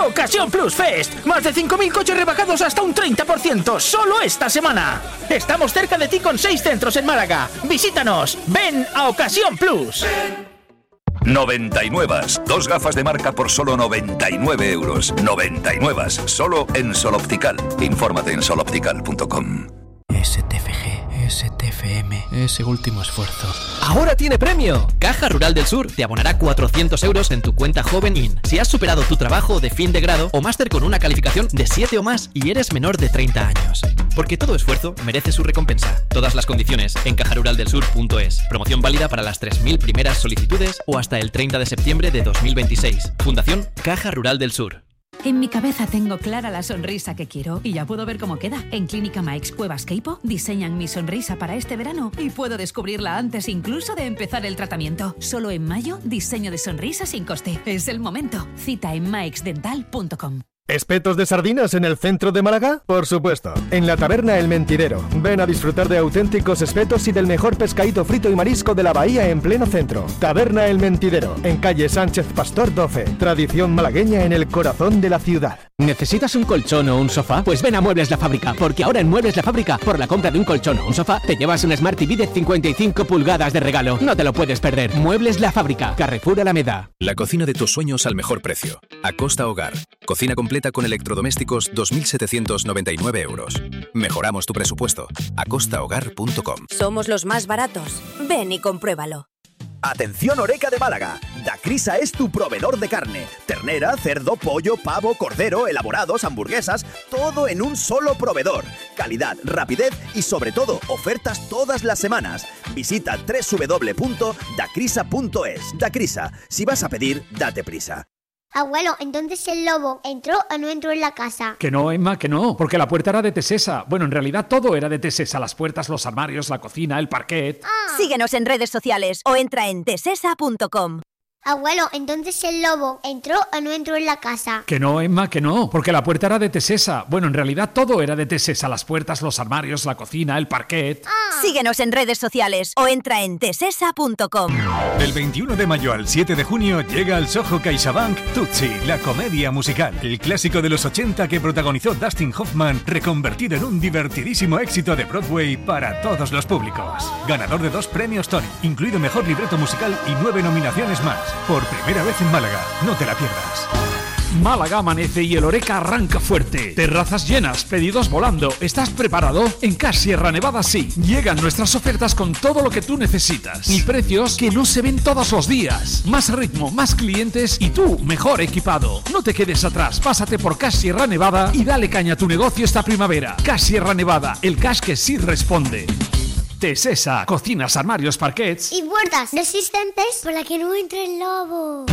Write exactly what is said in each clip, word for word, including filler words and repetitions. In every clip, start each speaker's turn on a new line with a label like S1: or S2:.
S1: Ocasión Plus Fest. Más de cinco mil coches rebajados hasta un treinta por ciento. Solo esta semana. Estamos cerca de ti con seis centros en Málaga. Visítanos. Ven a Ocasión Plus.
S2: noventa y nueve. Dos gafas de marca por solo noventa y nueve euros. noventa y nueve. Solo en Sol Optical. Infórmate en sol optical punto com.
S3: S T F G, S T F M, ese último esfuerzo.
S4: ¡Ahora tiene premio! Caja Rural del Sur te abonará cuatrocientos euros en tu cuenta Joven In si has superado tu trabajo de fin de grado o máster con una calificación de siete o más y eres menor de treinta años. Porque todo esfuerzo merece su recompensa. Todas las condiciones en caja rural del sur punto es. Promoción válida para las tres mil primeras solicitudes o hasta el treinta de septiembre de dos mil veintiséis. Fundación Caja Rural del Sur.
S5: En mi cabeza tengo clara la sonrisa que quiero y ya puedo ver cómo queda. En Clínica Maix Cuevas Queipo diseñan mi sonrisa para este verano y puedo descubrirla antes incluso de empezar el tratamiento. Solo en mayo, diseño de sonrisa sin coste. Es el momento. Cita en maix dental punto com.
S6: ¿Espetos de sardinas en el centro de Málaga? Por supuesto. En la taberna El Mentidero. Ven a disfrutar de auténticos espetos y del mejor pescadito frito y marisco de la bahía en pleno centro. Taberna El Mentidero, en calle Sánchez Pastor doce. Tradición malagueña en el corazón de la ciudad.
S7: ¿Necesitas un colchón o un sofá? Pues ven a Muebles La Fábrica, porque ahora en Muebles La Fábrica, por la compra de un colchón o un sofá, te llevas un Smart T V de cincuenta y cinco pulgadas de regalo. No te lo puedes perder. Muebles La Fábrica, Carrefour Alameda.
S8: La cocina de tus sueños al mejor precio. Acosta Hogar. Cocina completa con electrodomésticos dos mil setecientos noventa y nueve euros. Mejoramos tu presupuesto. acosta hogar punto com.
S9: Somos los más baratos. Ven y compruébalo.
S10: Atención Oreca de Málaga, Dacrisa es tu proveedor de carne, ternera, cerdo, pollo, pavo, cordero, elaborados, hamburguesas, todo en un solo proveedor. Calidad, rapidez y sobre todo ofertas todas las semanas. Visita doble u doble u doble u punto dacrisa punto es. Dacrisa, si vas a pedir, date prisa.
S11: Abuelo, entonces el lobo entró o no entró en la casa.
S12: Que no, Emma, que no, porque la puerta era de Tesesa. Bueno, en realidad todo era de Tesesa, las puertas, los armarios, la cocina, el parquet.
S9: Ah. Síguenos en redes sociales o entra en tesesa punto com.
S11: Abuelo, entonces el lobo entró o no entró en la casa.
S12: Que no, Emma, que no, porque la puerta era de Tesesa. Bueno, en realidad todo era de Tesesa, las puertas, los armarios, la cocina, el parquet.
S9: Ah. Síguenos en redes sociales o entra en tesesa punto com.
S13: Del veintiuno de mayo al siete de junio llega al Soho CaixaBank Tutsi, la comedia musical. El clásico de los ochenta que protagonizó Dustin Hoffman, reconvertido en un divertidísimo éxito de Broadway para todos los públicos. Ganador de dos premios Tony, incluido mejor libreto musical y nueve nominaciones más. Por primera vez en Málaga, no te la pierdas.
S12: Málaga amanece y el Oreca arranca fuerte. Terrazas llenas, pedidos volando. ¿Estás preparado? En Cash Sierra Nevada sí. Llegan nuestras ofertas con todo lo que tú necesitas. Y precios que no se ven todos los días. Más ritmo, más clientes y tú mejor equipado. No te quedes atrás, pásate por Cash Sierra Nevada y dale caña a tu negocio esta primavera. Cash Sierra Nevada, el cash que sí responde. Tesesa, cocinas, armarios, parquets
S11: y puertas resistentes para que no entre el lobo.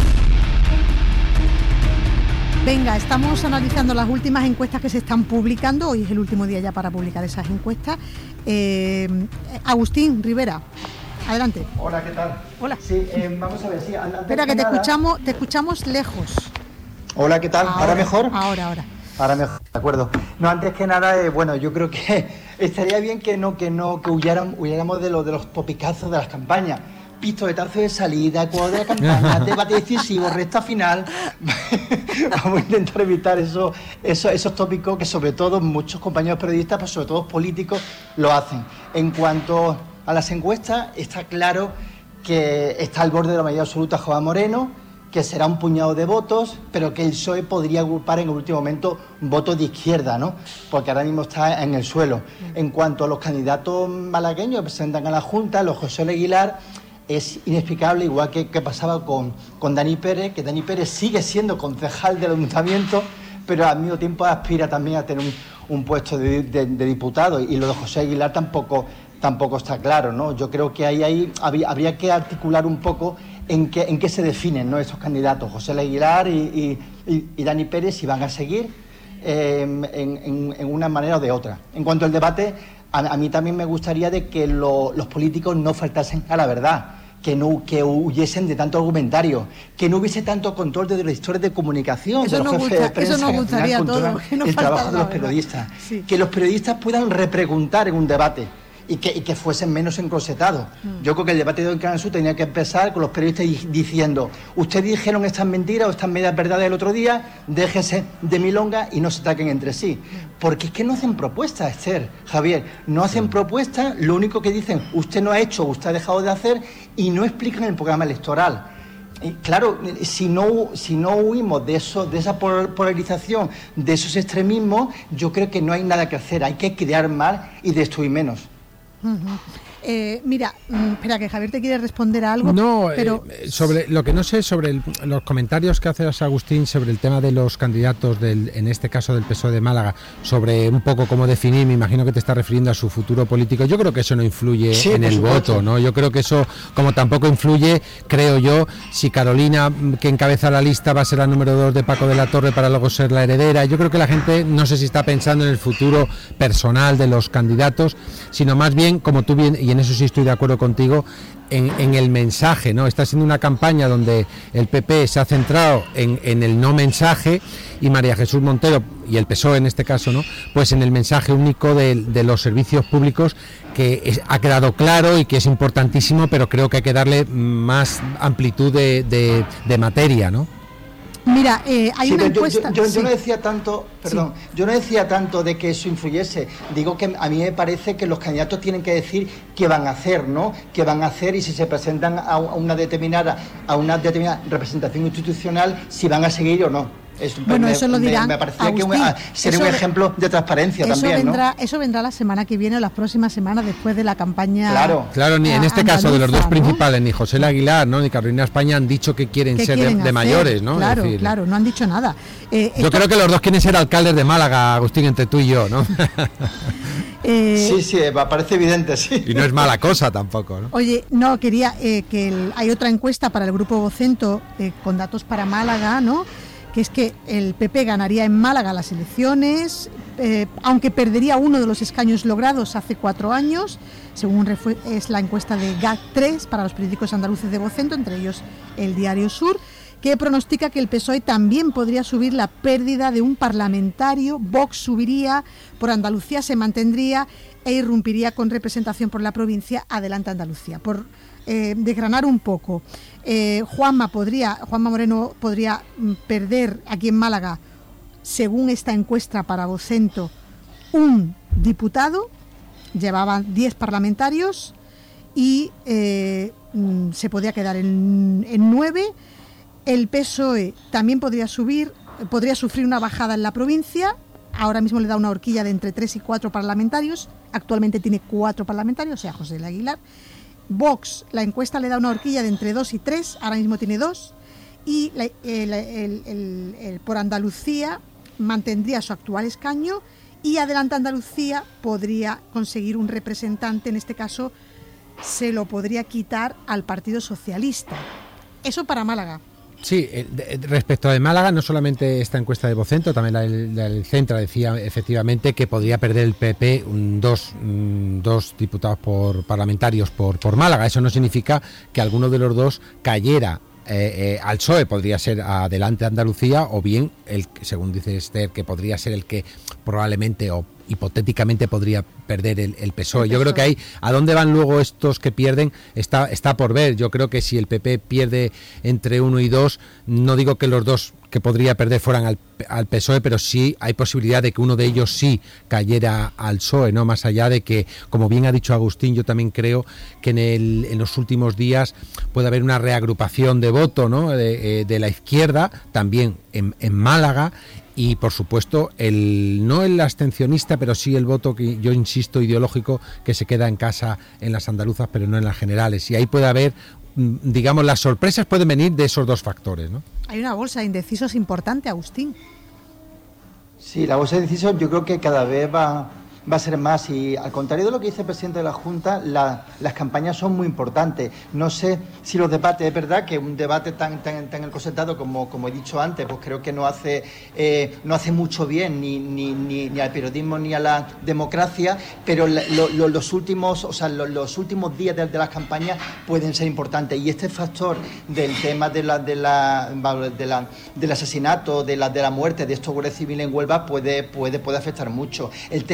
S14: Venga, estamos analizando las últimas encuestas que se están publicando. Hoy es el último día ya para publicar esas encuestas. Eh, Agustín Rivera, adelante.
S15: Hola, ¿qué tal?
S14: Hola.
S15: Sí, eh, vamos a ver, sí. Antes
S14: Espera, que te nada... escuchamos, te escuchamos lejos.
S15: Hola, ¿qué tal? ¿Ahora, ¿Ahora mejor?
S14: Ahora, ahora.
S15: Ahora mejor, de acuerdo. No, antes que nada, eh, bueno, yo creo que estaría bien que no, que no, que huyéramos, huyéramos de, lo, de los topicazos de las campañas. Pistoletazo de salida, cuadro de campaña, debate decisivo, recta final. Vamos a intentar evitar eso, eso, esos tópicos que sobre todo muchos compañeros periodistas, pero sobre todo políticos, lo hacen. En cuanto a las encuestas, está claro que está al borde de la mayoría absoluta Joan Moreno, que será un puñado de votos, pero que el P S O E podría agrupar en el último momento votos de izquierda, ¿no? Porque ahora mismo está en el suelo. En cuanto a los candidatos malagueños que presentan a la Junta, los José Aguilar, es inexplicable, igual que, que pasaba con, con Dani Pérez, que Dani Pérez sigue siendo concejal del ayuntamiento, pero al mismo tiempo aspira también a tener un, un puesto de, de, de diputado, y lo de José Aguilar tampoco, tampoco está claro, ¿no? Yo creo que ahí, ahí habría, habría que articular un poco en qué, en qué se definen, ¿no?, estos candidatos, José Aguilar y, y, y Dani Pérez, si van a seguir eh, en, en, en una manera o de otra. En cuanto al debate, a, a mí también me gustaría de que lo, los políticos no faltasen a la verdad, que no que huyesen de tanto argumentario, que no hubiese tanto control de los historias de comunicación,
S14: eso
S15: de los
S14: no
S15: jefes
S14: gusta,
S15: de prensa,
S14: eso no gustaría a todos,
S15: el trabajo de los periodistas, sí. Que los periodistas puedan repreguntar en un debate, y que, y que fuesen menos encrosetados. Mm. Yo creo que el debate de hoy en Canal Sur tenía que empezar con los periodistas diciendo: ustedes dijeron estas mentiras o estas medias verdades el otro día, déjese de milonga y no se ataquen entre sí. Porque es que no hacen propuestas, Esther, Javier, no hacen mm. propuestas, lo único que dicen, usted no ha hecho, usted ha dejado de hacer, y no explican el programa electoral. Y claro, si no, si no huimos de eso, de esa polarización, de esos extremismos, yo creo que no hay nada que hacer, hay que crear más y destruir menos.
S14: Uh-huh. Eh, mira, espera, que Javier te quiere responder a algo.
S16: No,
S14: pero
S16: eh, sobre lo que no sé sobre el, los comentarios que hace Agustín sobre el tema de los candidatos, del, en este caso del P S O E de Málaga, sobre un poco cómo definir, me imagino que te está refiriendo a su futuro político. Yo creo que eso no influye sí, en el supuesto. voto, ¿no? Yo creo que eso, como tampoco influye, creo yo, si Carolina, que encabeza la lista, va a ser la número dos de Paco de la Torre para luego ser la heredera. Yo creo que la gente no sé si está pensando en el futuro personal de los candidatos, sino más bien, como tú bien, y en eso sí estoy de acuerdo contigo, en, en el mensaje, ¿no? Está siendo una campaña donde el P P se ha centrado en, en el no mensaje, y María Jesús Montero, y el P S O E en este caso, ¿no? Pues en el mensaje único de, de los servicios públicos, que es, ha quedado claro y que es importantísimo, pero creo que hay que darle más amplitud de, de, de materia, ¿no?
S14: Mira, eh, hay
S15: sí,
S14: una
S15: yo,
S14: encuesta...
S15: Yo, yo,
S14: sí.
S15: yo no decía tanto, perdón, sí. yo no decía tanto de que eso influyese. Digo que a mí me parece que los candidatos tienen que decir qué van a hacer, ¿no? Qué van a hacer y si se presentan a una determinada, a una determinada representación institucional, si van a seguir o no. Es,
S14: bueno,
S15: me,
S14: eso lo dirán.
S15: Me, me parecía
S14: Agustín,
S15: que un, sería un ejemplo de transparencia
S14: eso
S15: también,
S14: vendrá,
S15: ¿no?
S14: Eso vendrá la semana que viene o las próximas semanas después de la campaña.
S15: Claro,
S16: claro ni en este
S14: andaluza,
S16: caso de los dos
S14: ¿no?
S16: principales, ni José Aguilar, ¿no? ni Carolina España han dicho que quieren ser
S14: quieren
S16: de, de mayores, ¿no?
S14: Claro,
S16: es decir,
S14: claro, no han dicho nada. Eh,
S16: yo
S14: esto...
S16: creo que los dos quieren ser alcaldes de Málaga, Agustín, entre tú y yo, ¿no?
S15: eh... Sí, sí, parece evidente, sí.
S16: Y no es mala cosa tampoco, ¿no?
S14: Oye, no, quería eh, que el, hay otra encuesta para el Grupo Vocento eh, con datos para Málaga, ¿no? Que es que el P P ganaría en Málaga las elecciones, eh, aunque perdería uno de los escaños logrados hace cuatro años, según refu- es la encuesta de G A C tres para los periódicos andaluces de Vocento, entre ellos el Diario Sur, que pronostica que el P S O E también podría subir la pérdida de un parlamentario, Vox subiría, por Andalucía se mantendría e irrumpiría con representación por la provincia Adelante Andalucía. Por eh, desgranar un poco, eh, Juanma podría, Juanma Moreno podría mm, perder aquí en Málaga, según esta encuesta para Vocento, un diputado, llevaban diez parlamentarios y eh, mm, se podía quedar en, en nueve. El P S O E también podría subir, podría sufrir una bajada en la provincia. Ahora mismo le da una horquilla de entre tres y cuatro parlamentarios. Actualmente tiene cuatro parlamentarios, o sea, José Aguilar. Vox, la encuesta le da una horquilla de entre dos y tres, ahora mismo tiene dos. Y la, el, el, el, el, por Andalucía mantendría su actual escaño y Adelante Andalucía podría conseguir un representante, en este caso se lo podría quitar al Partido Socialista. Eso para Málaga.
S16: Sí, respecto de Málaga, no solamente esta encuesta de Vocento, también la del, la del Centra decía efectivamente que podría perder el P P un, dos, un, dos diputados por parlamentarios por, por Málaga. Eso no significa que alguno de los dos cayera eh, eh, al P S O E, podría ser Adelante Andalucía, o bien, el según dice Esther, que podría ser el que probablemente o hipotéticamente podría perder el, el P S O E. El Yo creo que ahí, a dónde van luego estos que pierden, está, está por ver. Yo creo que si el P P pierde entre uno y dos, no digo que los dos que podría perder fueran al, al P S O E, pero sí hay posibilidad de que uno de ellos sí cayera al P S O E, ¿no? Más allá de que, como bien ha dicho Agustín, yo también creo que en, el, en los últimos días puede haber una reagrupación de voto, ¿no? de, de la izquierda, también en, en Málaga. Y, por supuesto, el no el abstencionista, pero sí el voto, que yo insisto, ideológico, que se queda en casa en las andaluzas, pero no en las generales. Y ahí puede haber, digamos, las sorpresas pueden venir de esos dos factores, ¿no?
S14: Hay una bolsa de indecisos importante, Agustín.
S15: Sí, la bolsa de indecisos yo creo que cada vez va... va a ser más, y al contrario de lo que dice el presidente de la Junta, la, las campañas son muy importantes. No sé si los debates, es verdad que un debate tan tan, tan encorsetado como, como he dicho antes, pues creo que no hace eh, no hace mucho bien ni, ni, ni, ni al periodismo ni a la democracia, pero lo, lo, los últimos o sea, lo, los últimos días de, de las campañas pueden ser importantes, y este factor del tema de la, de la, de la, del asesinato, de la, de la muerte de estos guardias civiles en Huelva puede, puede, puede afectar mucho. El tema del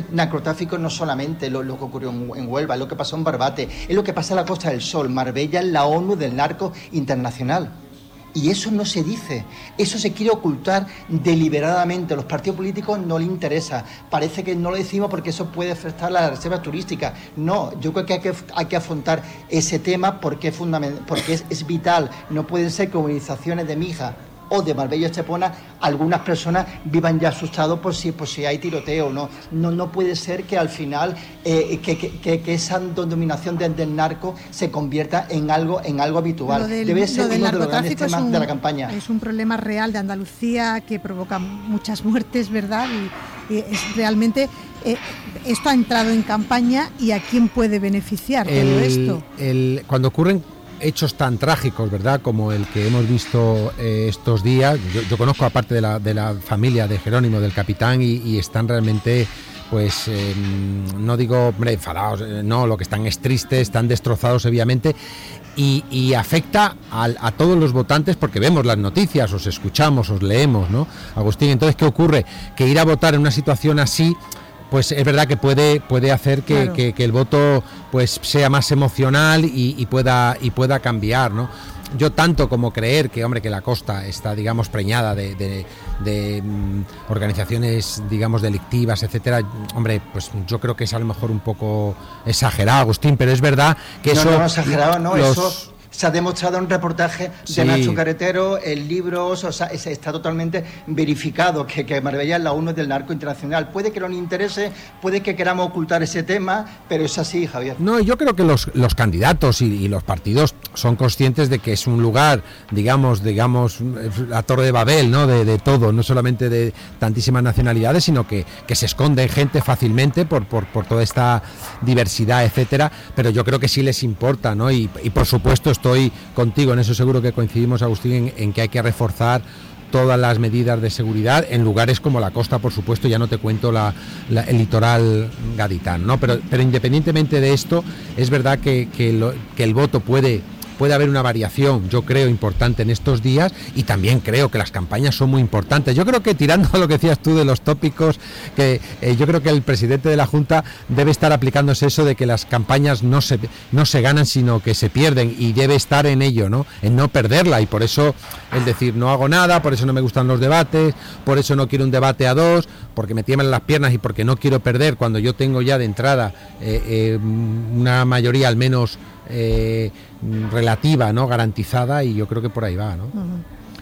S15: el narcotráfico no solamente lo, lo que ocurrió en, en Huelva, es lo que pasó en Barbate, es lo que pasa en la Costa del Sol. Marbella es la ONU del narco internacional. Y eso no se dice, eso se quiere ocultar deliberadamente. A los partidos políticos no les interesa. Parece que no lo decimos porque eso puede afectar a la reserva turística. No, yo creo que hay que, hay que afrontar ese tema porque es fundamental, porque es, es vital. No pueden ser que organizaciones de Mija o de Marbella Estepona, algunas personas vivan ya asustados por si, por si hay tiroteo. No, no, no puede ser que al final eh, que, que, que esa dominación del, del narco se convierta en algo, en algo habitual.
S14: Del,
S15: Debe ser uno de los grandes temas
S14: un,
S15: de la campaña.
S14: Es un problema real de Andalucía que provoca muchas muertes, ¿verdad? Y, y es realmente eh, esto ha entrado en campaña, y ¿a quién puede beneficiar
S16: el,
S14: todo esto?
S16: El, cuando ocurren hechos tan trágicos, ¿verdad?, como el que hemos visto eh, estos días. Yo, yo conozco a parte de la, de la familia de Jerónimo, del capitán, y, y están realmente, pues, eh, no digo, hombre, enfadados, eh, no, lo que están es triste, están destrozados, obviamente, y, y afecta a, a todos los votantes, porque vemos las noticias, os escuchamos, os leemos, ¿no, Agustín? Entonces, ¿qué ocurre? Que ir a votar en una situación así, pues es verdad que puede puede hacer que, claro. que, que el voto pues sea más emocional y, y pueda y pueda cambiar, ¿no? Yo tanto como creer que, hombre, que la costa está, digamos, preñada de, de, de um, organizaciones, digamos, delictivas, etcétera, hombre, pues yo creo que es a lo mejor un poco exagerado, Agustín, pero es verdad que
S15: no,
S16: eso...
S15: No, no, exagerado, no,
S16: los...
S15: eso... Se ha demostrado en un reportaje de sí. Nacho Carretero, en libros, o sea, está totalmente verificado que, que Marbella es la ONU del narco internacional. Puede que no nos interese, puede que queramos ocultar ese tema, pero es así, Javier.
S16: No, yo creo que los, los candidatos y, y los partidos son conscientes de que es un lugar, digamos, digamos, la Torre de Babel, ¿no? De, de todo, no solamente de tantísimas nacionalidades, sino que, que se esconde gente fácilmente por, por, por toda esta diversidad, etcétera. Pero yo creo que sí les importa, ¿no? Y, y por supuesto, estoy contigo, en eso seguro que coincidimos, Agustín, en, en que hay que reforzar todas las medidas de seguridad en lugares como la costa, por supuesto, ya no te cuento la, la, el litoral gaditano, ¿no? Pero, pero independientemente de esto, es verdad que, que, lo, que el voto puede... puede haber una variación, yo creo, importante en estos días, y también creo que las campañas son muy importantes. Yo creo que, tirando a lo que decías tú de los tópicos, que eh, yo creo que el presidente de la Junta debe estar aplicándose eso de que las campañas no se no se ganan, sino que se pierden, y debe estar en ello, ¿no? En no perderla, y por eso el decir no hago nada, por eso no me gustan los debates, por eso no quiero un debate a dos, porque me tiemblan las piernas y porque no quiero perder cuando yo tengo ya de entrada eh, eh, una mayoría al menos Eh, relativa, ¿no? Garantizada, y yo creo que por ahí va, ¿no?
S14: Uh-huh.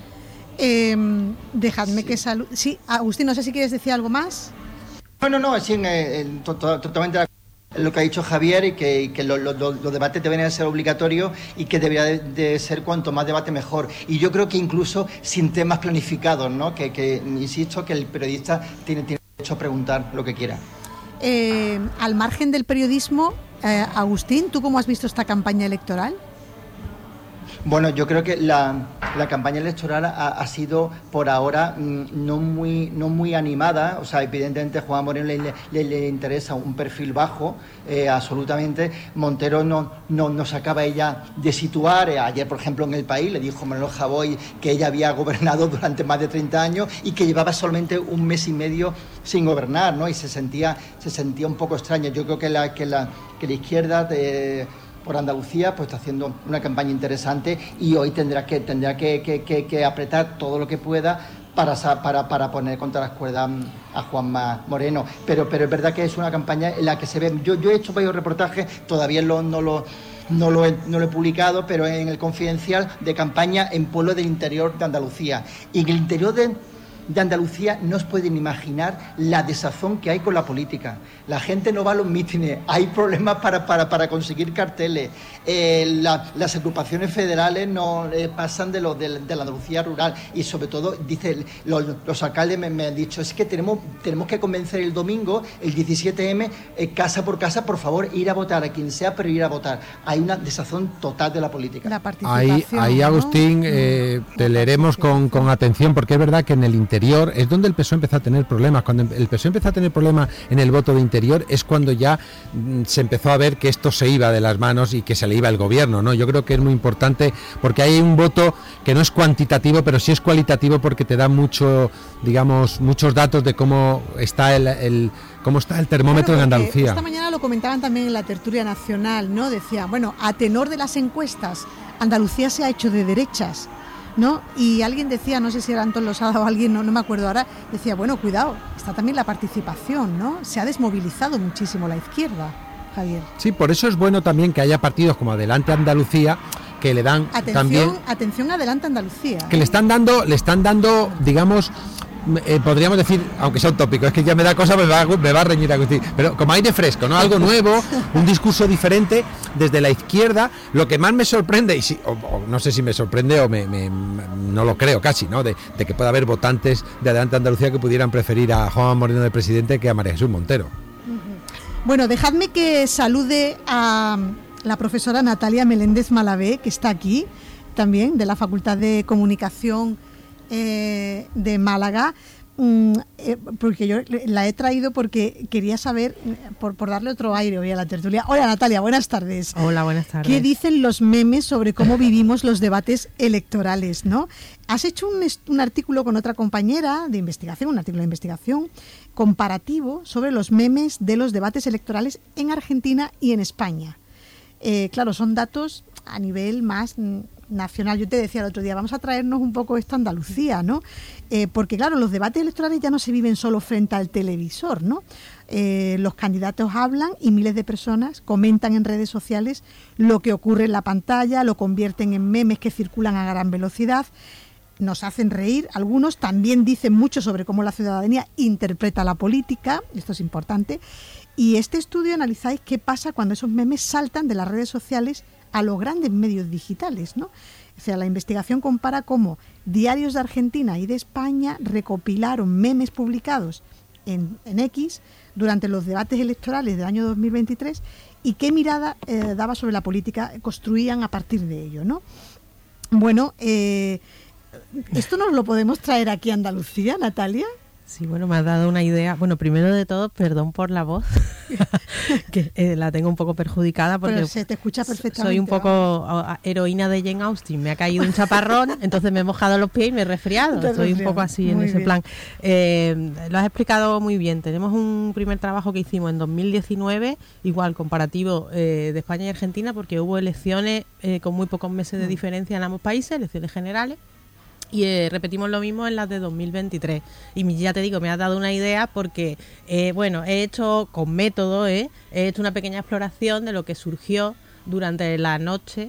S14: eh, dejadme sí. que salud. Sí, Agustín, no sé si quieres decir algo más.
S15: No, no, no, sí, eh, to- to- totalmente lo que ha dicho Javier, y que, y que los lo, lo, lo debates deberían ser obligatorios, y que debería de, de ser cuanto más debate mejor. Y yo creo que incluso sin temas planificados, ¿no? Que, que insisto, que el periodista tiene, tiene derecho a preguntar lo que quiera.
S14: Eh, al margen del periodismo, eh, Agustín, ¿tú cómo has visto esta campaña electoral?
S15: Bueno, yo creo que la, la campaña electoral ha, ha sido por ahora mmm, no muy no muy animada. O sea, evidentemente a Juan Moreno le, le, le interesa un perfil bajo, eh, absolutamente. Montero no, no nos acaba ella de situar. Eh, ayer, por ejemplo, en El País le dijo Manuel Javoy que ella había gobernado durante más de treinta años y que llevaba solamente un mes y medio sin gobernar, ¿no? Y se sentía se sentía un poco extraña. Yo creo que la que la que la izquierda de, por Andalucía pues está haciendo una campaña interesante, y hoy tendrá que tendrá que, que, que, que apretar todo lo que pueda para para para poner contra las cuerdas a Juanma Moreno. Pero pero es verdad que es una campaña en la que se ve. Yo yo he hecho varios reportajes, todavía lo, no lo no lo he, no lo he publicado, pero en el Confidencial, de campaña en pueblos del interior de Andalucía. Y en el interior de de Andalucía no os pueden imaginar la desazón que hay con la política. La gente no va a los mítines, hay problemas para, para, para conseguir carteles, eh, la, las agrupaciones federales no eh, pasan de, lo, de, de la Andalucía rural, y sobre todo, dice, los, los alcaldes me, me han dicho, es que tenemos, tenemos que convencer el domingo, el diecisiete eme, eh, casa por casa, por favor, ir a votar, a quien sea, pero ir a votar. Hay una desazón total de la política.
S14: La participación,
S16: ahí, ahí Agustín, eh, te leeremos con, con atención, porque es verdad que en el interior interior, es donde el P S O E empezó a tener problemas. Cuando el P S O E empezó a tener problemas en el voto de interior es cuando ya mm, se empezó a ver que esto se iba de las manos y que se le iba el gobierno, ¿no? Yo creo que es muy importante porque hay un voto que no es cuantitativo, pero sí es cualitativo porque te da mucho, digamos, muchos datos de cómo está el, el cómo está el termómetro
S14: claro,
S16: en Andalucía.
S14: Esta mañana lo comentaban también en la tertulia nacional, ¿no? Decía, bueno, a tenor de las encuestas, Andalucía se ha hecho de derechas, ¿no? Y alguien decía, no sé si era Antón Losada o alguien, no, no me acuerdo ahora, decía, bueno, cuidado, está también la participación, ¿no? Se ha desmovilizado muchísimo la izquierda, Javier.
S16: Sí, por eso es bueno también que haya partidos como Adelante Andalucía que le dan
S14: atención,
S16: también
S14: atención Adelante Andalucía.
S16: Que ¿eh? le están dando, le están dando, digamos, eh, podríamos decir, aunque sea un tópico, es que ya me da cosa, me va, me va a reñir Agustín, pero como aire fresco, ¿no? Algo nuevo, un discurso diferente desde la izquierda. Lo que más me sorprende, y si, o, o no sé si me sorprende o me, me, no lo creo casi, ¿no? De, de que pueda haber votantes de Adelante Andalucía que pudieran preferir a Juan Moreno de presidente que a María Jesús Montero.
S14: Bueno, dejadme que salude a la profesora Natalia Meléndez Malavé, que está aquí también, de la Facultad de Comunicación eh, de Málaga, mm, eh, porque yo la he traído porque quería saber, por, por darle otro aire hoy a la tertulia. Hola Natalia, buenas tardes.
S17: Hola, buenas tardes.
S14: ¿Qué dicen los memes sobre cómo vivimos los debates electorales, no? Has hecho un, un artículo con otra compañera de investigación, un artículo de investigación comparativo sobre los memes de los debates electorales en Argentina y en España. Eh, claro, son datos a nivel más nacional. Yo te decía el otro día, vamos a traernos un poco esto a Andalucía, ¿no? Eh, porque claro, los debates electorales ya no se viven solo frente al televisor, ¿no? Eh, los candidatos hablan y miles de personas comentan en redes sociales lo que ocurre en la pantalla, lo convierten en memes que circulan a gran velocidad, nos hacen reír. Algunos también dicen mucho sobre cómo la ciudadanía interpreta la política, esto es importante. Y este estudio analizáis qué pasa cuando esos memes saltan de las redes sociales a los grandes medios digitales, ¿no? O sea, la investigación compara cómo diarios de Argentina y de España recopilaron memes publicados en, en X durante los debates electorales del año dos mil veintitrés y qué mirada eh, daba sobre la política construían a partir de ello, ¿no? Bueno, eh, ¿esto nos lo podemos traer aquí a Andalucía, Natalia?
S17: Sí, bueno, me has dado una idea. Bueno, primero de todo, perdón por la voz, que eh, la tengo un poco perjudicada porque
S14: pero se te escucha perfectamente.
S17: Soy un poco a, a, heroína de Jane Austen. Me ha caído un chaparrón, entonces me he mojado los pies y me he resfriado. Estoy un poco así en muy ese bien. plan. Eh, lo has explicado muy bien. Tenemos un primer trabajo que hicimos en dos mil diecinueve, igual comparativo eh, de España y Argentina, porque hubo elecciones eh, con muy pocos meses de diferencia en ambos países, elecciones generales. Y eh, repetimos lo mismo en las de dos mil veintitrés. Y ya te digo, me has dado una idea porque, eh, bueno, he hecho con método, ¿eh? he hecho una pequeña exploración de lo que surgió durante la noche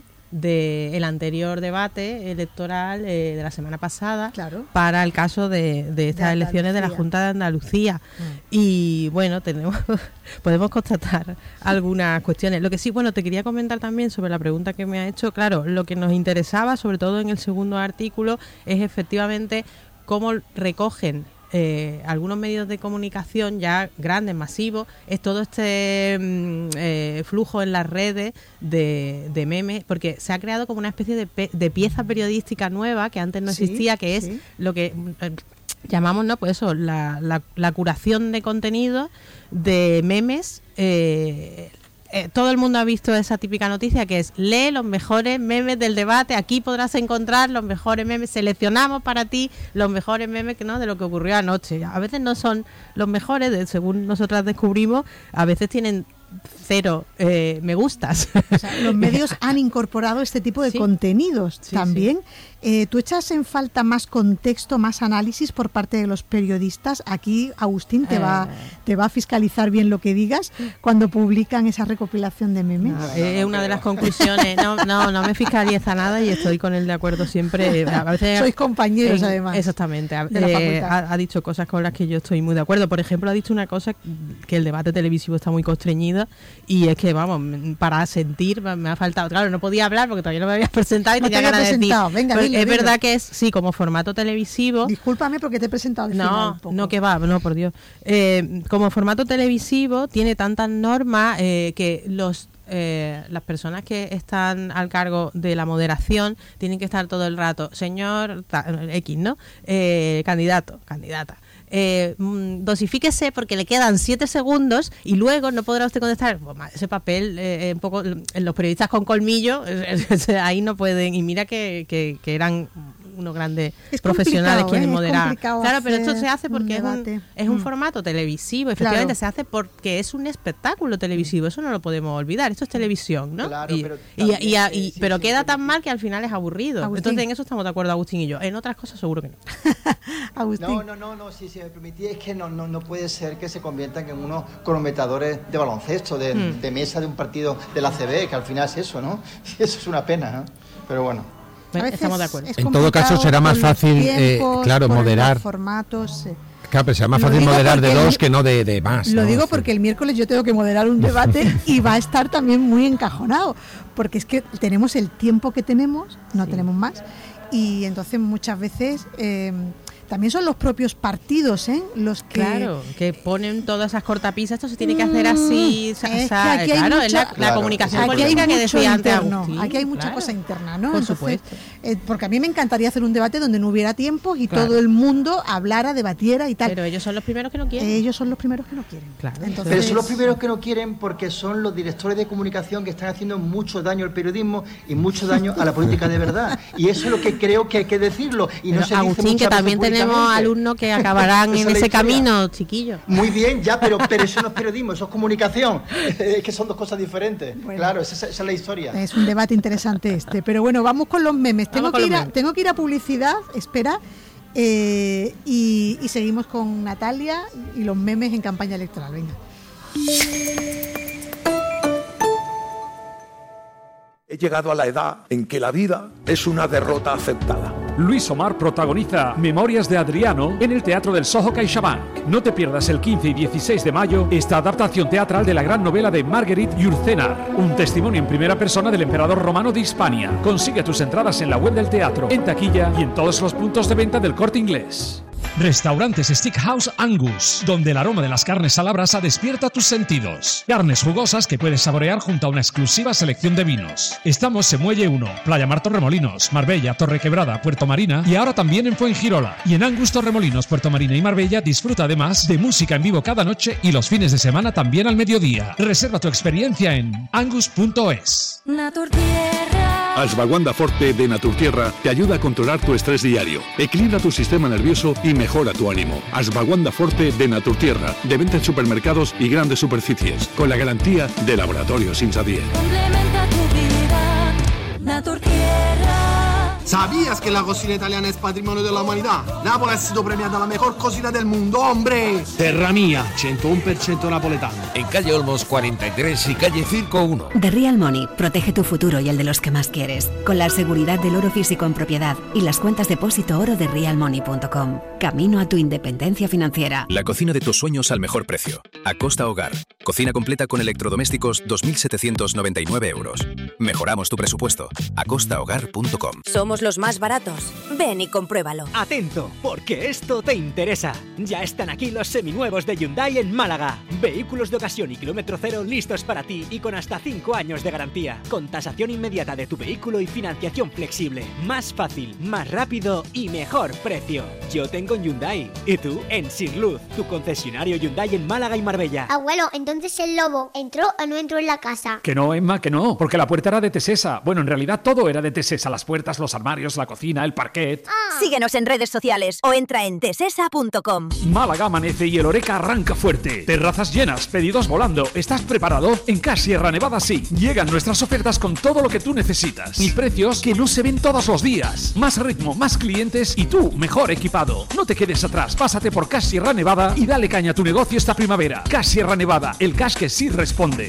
S17: del anterior debate electoral eh, de la semana pasada, claro, para el caso de, de estas de elecciones de la Junta de Andalucía. Mm. Y bueno, tenemos podemos constatar algunas cuestiones. Lo que sí, bueno, te quería comentar también sobre la pregunta que me ha hecho. Claro, lo que nos interesaba, sobre todo en el segundo artículo, es efectivamente cómo recogen Eh, algunos medios de comunicación ya grandes, masivos, es todo este mm, eh, flujo en las redes de, de memes, porque se ha creado como una especie de, pe- de pieza periodística nueva que antes no existía, sí, que es sí. lo que eh, llamamos, ¿no? Pues eso, la, la, la curación de contenido de memes. eh, Eh, todo el mundo ha visto esa típica noticia que es: lee los mejores memes del debate, aquí podrás encontrar los mejores memes, seleccionamos para ti los mejores memes, ¿no?, de lo que ocurrió anoche. A veces no son los mejores, de, según nosotras descubrimos, a veces tienen cero eh, me gustas.
S14: O sea, los medios han incorporado este tipo de sí. contenidos sí, también. Sí. Eh, ¿Tú echas en falta más contexto, más análisis por parte de los periodistas? Aquí Agustín te, eh. va, te va a fiscalizar bien lo que digas cuando publican esa recopilación de memes.
S17: No, es una de las conclusiones. No, no, no me fiscaliza nada y estoy con él de acuerdo siempre. A veces,
S14: sois compañeros
S17: en,
S14: además.
S17: Exactamente. Eh, ha, ha dicho cosas con las que yo estoy muy de acuerdo. Por ejemplo, ha dicho una cosa, que el debate televisivo está muy constreñido, y es que, vamos, para sentir me ha faltado. Claro, no podía hablar porque todavía no me habías presentado y no tenía ganas de decir. Venga, dile, es dile. verdad que es, sí, como formato televisivo.
S14: Discúlpame porque te he presentado al
S17: no,
S14: final un poco.
S17: No, que va, no, por Dios. Eh, como formato televisivo tiene tantas normas eh, que los eh, las personas que están al cargo de la moderación tienen que estar todo el rato, señor ta, X, ¿no? Eh, candidato, candidata. Eh, dosifíquese porque le quedan siete segundos y luego no podrá usted contestar. Ese papel, eh, un poco, los periodistas con colmillo, eh, ahí no pueden. Y mira que, que, que eran unos grandes es profesionales quienes ¿eh? moderaban. Claro, pero esto se hace porque un es, un, es un formato televisivo, efectivamente, claro. Se hace porque es un espectáculo televisivo, eso no lo podemos olvidar, esto es televisión, ¿no? Claro, y, pero, y, también, y, y, y, sí, pero sí, queda sí, tan sí. mal que al final es aburrido. Agustín. Entonces en eso estamos de acuerdo Agustín y yo, en otras cosas seguro que no.
S15: Agustín. No, no, no, no, si se me permitía, es que no, no, no puede ser que se conviertan en unos cronometradores de baloncesto, de, hmm. de mesa de un partido de la A C B, que al final es eso, ¿no? Eso es una pena, ¿no? Pero bueno.
S17: Estamos de acuerdo.
S16: En todo caso será más fácil, tiempos, eh, claro, moderar.
S14: Formatos, eh.
S16: Claro, pero será más fácil moderar de dos el, que no de, de más.
S14: Lo
S16: ¿no?
S14: digo porque el miércoles yo tengo que moderar un debate y va a estar también muy encajonado, porque es que tenemos el tiempo que tenemos, no sí. tenemos más, y entonces muchas veces... Eh, también son los propios partidos, ¿eh? Los que...
S17: Claro, que ponen todas esas cortapisas, esto se tiene que hacer así,
S14: es o sea, que claro, mucha,
S17: es la, la claro, comunicación política que decía antes Agustín.
S14: Aquí hay mucha
S17: claro.
S14: cosa interna, ¿no?
S17: Por
S14: Entonces,
S17: supuesto.
S14: Eh, porque a mí me encantaría hacer un debate donde no hubiera tiempo y
S17: claro.
S14: todo el mundo hablara, debatiera y tal.
S17: Pero ellos son los primeros que no quieren.
S14: Ellos son los primeros que no quieren.
S15: Claro. Entonces, pero son los primeros que no quieren porque son los directores de comunicación que están haciendo mucho daño al periodismo y mucho daño a la política de verdad. Y eso es lo que creo que hay que decirlo. Y
S17: pero
S15: no se
S17: Agustín,
S15: dice
S17: que también tenemos alumnos que acabarán en ese camino, chiquillos.
S15: Muy bien, ya, pero, pero eso no es periodismo, eso es comunicación. Es que son dos cosas diferentes. Bueno, claro, esa, esa es la historia.
S14: Es un debate interesante este. Pero bueno, vamos con los memes. Tengo, que ir, a, tengo que ir a publicidad, espera, eh, y, y seguimos con Natalia y los memes en campaña electoral. Venga.
S18: He llegado a la edad en que la vida es una derrota aceptada.
S12: Luis Omar protagoniza Memorias de Adriano en el Teatro del Soho CaixaBank. No te pierdas el quince y dieciséis de mayo esta adaptación teatral de la gran novela de Marguerite Yourcenar, un testimonio en primera persona del emperador romano de Hispania. Consigue tus entradas en la web del teatro, en taquilla y en todos los puntos de venta del Corte Inglés. Restaurantes Steakhouse Angus, donde el aroma de las carnes a la brasa despierta tus sentidos. Carnes jugosas que puedes saborear junto a una exclusiva selección de vinos. Estamos en Muelle uno, Playa Mar Torremolinos, Marbella, Torrequebrada, Puerto Marina y ahora también en Fuengirola. Y en Angus Torremolinos, Puerto Marina y Marbella disfruta además de música en vivo cada noche y los fines de semana también al mediodía. Reserva tu experiencia en angus punto es.
S19: Ashwagandha Forte de Naturtierra te ayuda a controlar tu estrés diario, equilibra tu sistema nervioso y mejora tu ánimo. Ashwagandha Forte de Naturtierra, de venta en supermercados y grandes superficies, con la garantía de Laboratorios Insadier.
S20: Complementa tu vida, Naturtierra.
S21: ¿Sabías que la cocina italiana es patrimonio de la humanidad? Nápoles ha sido premiada la mejor cocina del mundo, hombre.
S22: Terra Mia, ciento uno por ciento napoletano.
S23: En calle Olmos cuarenta y tres y calle Circo uno.
S24: The Real Money protege tu futuro y el de los que más quieres, con la seguridad del oro físico en propiedad y las cuentas depósito oro de real money punto com. Camino a tu independencia financiera.
S8: La cocina de tus sueños al mejor precio. Acosta Hogar. Cocina completa con electrodomésticos dos mil setecientos noventa y nueve euros. Mejoramos tu presupuesto. acosta hogar punto com.
S9: Somos los más baratos. Ven y compruébalo.
S25: Atento, porque esto te interesa. Ya están aquí los seminuevos de Hyundai en Málaga. Vehículos de ocasión y kilómetro cero listos para ti y con hasta cinco años de garantía. Con tasación inmediata de tu vehículo y financiación flexible. Más fácil, más rápido y mejor precio. Yo tengo un Hyundai. ¿Y tú? En Sirluz, tu concesionario Hyundai en Málaga y Marbella.
S11: Abuelo, entonces el lobo entró o no entró en la casa.
S12: Que no, Emma, que no, porque la puerta era de Tesesa. Bueno, en realidad todo era de Tesesa. Las puertas, los armarios, la cocina, el parquet.
S9: Ah. Síguenos en redes sociales o entra en tesesa punto com.
S12: Málaga amanece y el Oreca arranca fuerte. Terrazas llenas, pedidos volando. ¿Estás preparado? En Cash Sierra Nevada sí. Llegan nuestras ofertas con todo lo que tú necesitas. Y precios que no se ven todos los días. Más ritmo, más clientes y tú mejor equipado. No te quedes atrás. Pásate por Cash Sierra Nevada y dale caña a tu negocio esta primavera. Cash Sierra Nevada, el cash que sí responde.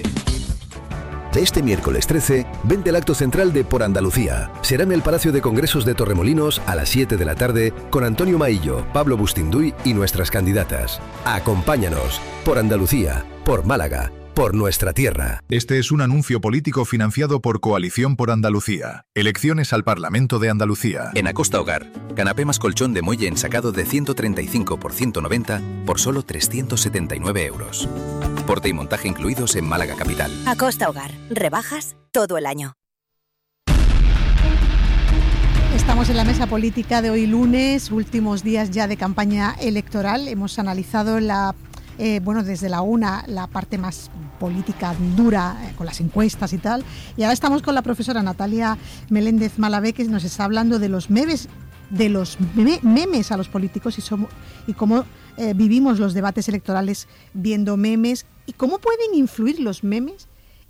S26: Este miércoles trece, vente al acto central de Por Andalucía. Será en el Palacio de Congresos de Torremolinos a las siete de la tarde con Antonio Maillo, Pablo Bustinduy y nuestras candidatas. Acompáñanos. Por Andalucía, por Málaga, por nuestra tierra.
S27: Este es un anuncio político financiado por Coalición por Andalucía. Elecciones al Parlamento de Andalucía.
S8: En Acosta Hogar, canapé más colchón de muelle ensacado de ciento treinta y cinco por ciento noventa por solo trescientos setenta y nueve euros. Transporte y montaje incluidos en Málaga Capital.
S9: Acosta Hogar. Rebajas todo el año.
S14: Estamos en la mesa política de hoy lunes, últimos días ya de campaña electoral. Hemos analizado la, eh, bueno, desde la una la parte más política dura, eh, con las encuestas y tal. Y ahora estamos con la profesora Natalia Meléndez Malavé, que nos está hablando de los memes, de los meme, memes a los políticos y, somos, y cómo eh, vivimos los debates electorales viendo memes y cómo pueden influir los memes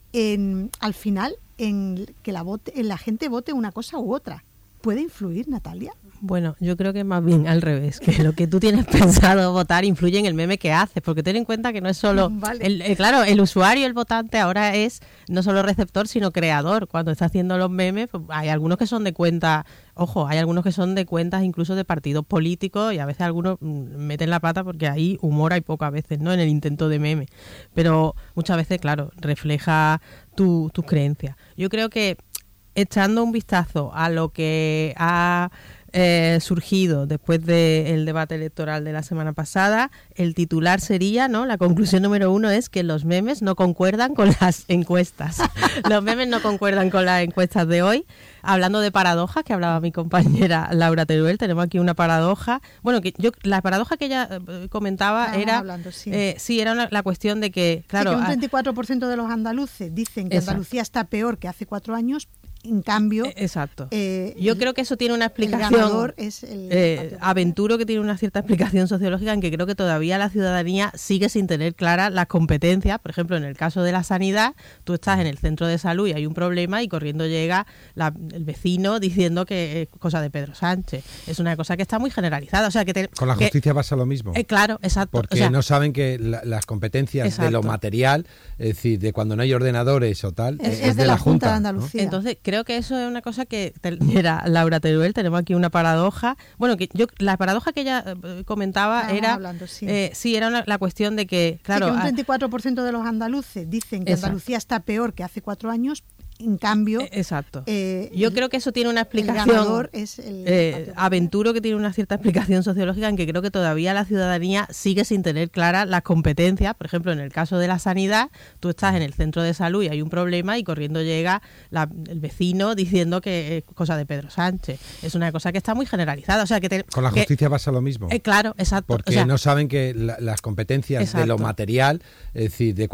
S14: en, al final en que la, vote, en la gente vote una cosa u otra. ¿Puede influir, Natalia?
S17: Bueno, yo creo que más bien al revés, que lo que tú tienes pensado votar influye en el meme que haces, porque ten en cuenta que no es solo... Vale. El, el, claro, el usuario, el votante, ahora es no solo receptor, sino creador. Cuando está haciendo los memes, pues hay algunos que son de cuenta... Ojo, hay algunos que son de cuentas incluso de partidos políticos y a veces algunos meten la pata porque ahí humor hay pocas veces, ¿no? En el intento de meme. Pero muchas veces, claro, refleja tu, tus creencias. Yo creo que echando un vistazo a lo que ha eh, surgido después del debate electoral de la semana pasada, el titular sería, ¿no? La conclusión número uno es que los memes no concuerdan con las encuestas. Los memes no concuerdan con las encuestas de hoy. Hablando de paradojas, que hablaba mi compañera Laura Teruel, tenemos aquí una paradoja. Bueno, que yo la paradoja que ella eh, comentaba Estamos era
S14: hablando, sí.
S17: Eh, sí, era una, la cuestión de que, claro,
S14: sí, que un treinta y cuatro por ciento de los andaluces dicen que Exacto. Andalucía está peor que hace cuatro años. En cambio,
S17: exacto.
S14: Eh,
S17: Yo
S14: el,
S17: creo que eso tiene una explicación.
S14: El ganador es el
S17: eh, aventuro que tiene una cierta explicación sociológica en que creo que todavía la ciudadanía sigue sin tener claras las competencias. Por ejemplo, en el caso de la sanidad, tú estás en el centro de salud y hay un problema y corriendo llega la, el vecino diciendo que es cosa de Pedro Sánchez. Es una cosa que está muy generalizada. O sea, que te,
S16: Con la
S17: que,
S16: justicia pasa lo mismo.
S17: Eh, claro, exacto.
S16: Porque
S17: o sea,
S16: no saben que la, las competencias exacto. de lo material, es decir, de cuando no hay ordenadores o tal,
S14: es,
S16: es,
S14: es de,
S16: de
S14: la,
S16: la
S14: Junta,
S16: Junta
S14: de Andalucía.
S17: ¿no? Entonces, creo que eso es una cosa que era Laura Teruel, tenemos aquí una paradoja. Bueno, que yo la paradoja que ella eh, comentaba Estamos era
S14: hablando, sí.
S17: Eh, sí, era una, la cuestión de que, claro,
S14: sí, que un treinta y cuatro por ciento de los andaluces dicen que
S17: exacto.
S14: Andalucía está peor que hace cuatro años. En cambio,
S17: exacto.
S14: Eh,
S17: yo
S14: el,
S17: creo que eso tiene una explicación.
S14: El ganador es el
S17: eh, aventuro que tiene una cierta explicación sociológica en que creo que todavía la ciudadanía sigue sin tener claras las competencias. Por ejemplo, en el caso de la sanidad, tú estás en el centro de salud y hay un problema y corriendo llega la, el vecino diciendo que es cosa de Pedro Sánchez. Es una cosa que está muy generalizada. O sea, que te,
S16: Con la
S17: que,
S16: justicia pasa lo mismo.
S17: Eh, claro, exacto.
S16: Porque
S17: o sea,
S16: no saben que la, las competencias exacto. de lo material, es decir, de